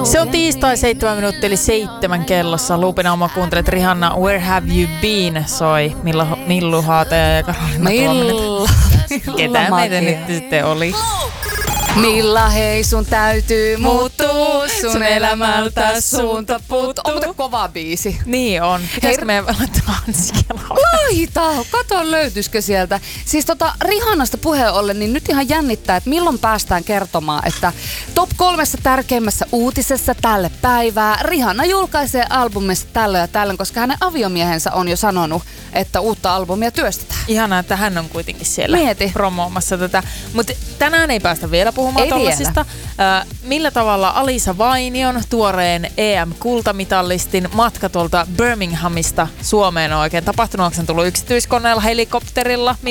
Se on tiistai 7 minuuttia eli 7 kellossa. Luupin aamua kuuntelet Rihanna Where Have You Been soi Millu Haateja ja Karolina Tuominen. Ketään meitä nyt sitten oli? Milla hei sun täytyy muuttua, sun elämältä suunta puuttuu. On muuten kova biisi. Niin on. Pitäisikö me laittaa Laita, kato löytyisikö sieltä. Siis Rihannasta puheen ollen, niin nyt ihan jännittää, että milloin päästään kertomaan, että top 3 tärkeimmässä uutisessa tälle päivää Rihanna julkaisee albumista tällöin ja tällöin, koska hänen aviomiehensä on jo sanonut, että uutta albumia työstetään. Ihanaa, että hän on kuitenkin siellä promoomassa tätä. Mutta tänään ei päästä vielä puhumaan tollasista. Millä tavalla Alisa Vainion tuoreen EM-kultamitalistin matka tuolta Birminghamista Suomeen on oikein tapahtunut? Onko hän tullut yksityiskoneella, helikopterilla?